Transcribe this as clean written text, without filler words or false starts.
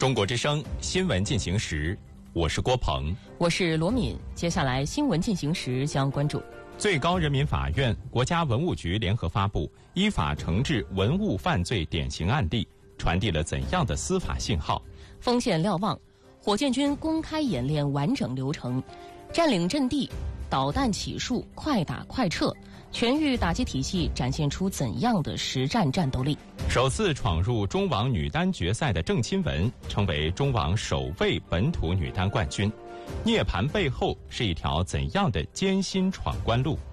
中国之声新闻进行时，我是郭鹏， 我是罗敏。接下来新闻进行时将关注： 最高人民法院、国家文物局联合发布依法惩治文物犯罪典型案例，传递了怎样的司法信号？ 锋线瞭望，火箭军公开演练完整流程，占领阵地，导弹起数，快打快撤，全域打击体系展现出怎样的实战战斗力？ 首次闯入中网女单决赛的郑钦文成为中网首位本土女单冠军，涅槃背后是一条怎样的艰辛闯关路？